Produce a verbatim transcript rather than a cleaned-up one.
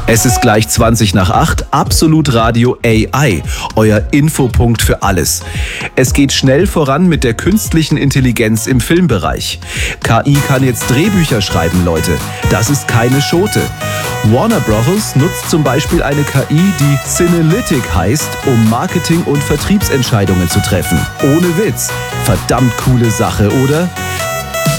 Es ist gleich zwanzig nach acht, Absolut Radio A I, euer Infopunkt für alles. Es geht schnell voran mit der künstlichen Intelligenz im Filmbereich. K I kann jetzt Drehbücher schreiben, Leute. Das ist keine Schote. Warner Bros. Nutzt zum Beispiel eine K I, die Cinelytic heißt, um Marketing- und Vertriebsentscheidungen zu treffen. Ohne Witz. Verdammt coole Sache, oder?